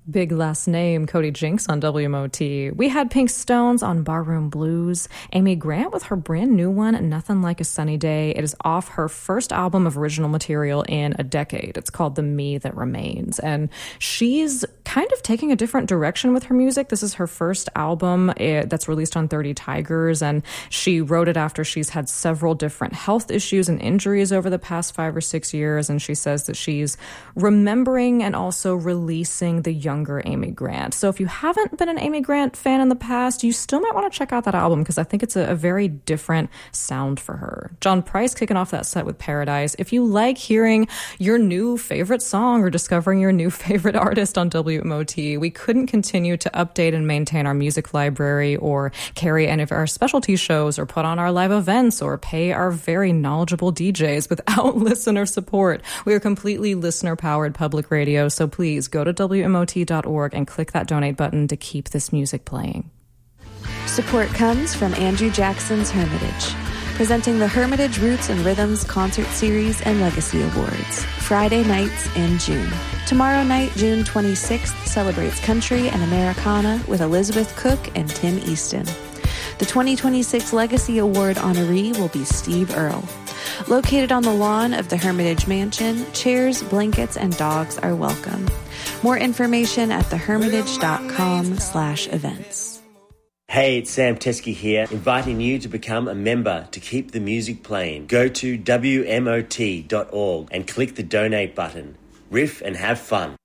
Big last name, Cody Jinks on WMOT. We had Pink Stones on Barroom Blues. Amy Grant with her brand new one, Nothing Like a Sunny Day. It is off her first album of original material in a decade. It's called The Me That Remains. And she's kind of taking a different direction with her music. This is her first album that's released on 30 Tigers. And she wrote it after she's had several different health issues and injuries over the past 5 or 6 years. And she says that she's remembering and also releasing the younger Amy Grant. So if you haven't been an Amy Grant fan in the past, you still might want to check out that album because I think it's a very different sound for her. John Price kicking off that set with Paradise. If you like hearing your new favorite song or discovering your new favorite artist on WMOT, we couldn't continue to update and maintain our music library or carry any of our specialty shows or put on our live events or pay our very knowledgeable DJs without listener support. We are completely listener-powered public radio, so please go to WMOT.org and click that donate button to keep this music playing. Support comes from Andrew Jackson's Hermitage, presenting the Hermitage Roots and Rhythms Concert Series and Legacy Awards, Friday nights in June. Tomorrow night, June 26th, celebrates country and Americana with Elizabeth Cook and Tim Easton. The 2026 Legacy Award honoree will be Steve Earle. Located on the lawn of the Hermitage Mansion, chairs, blankets, and dogs are welcome. More information at thehermitage.com/events. Hey, it's Sam Teskey here, inviting you to become a member to keep the music playing. Go to WMOT.org and click the donate button. Riff and have fun.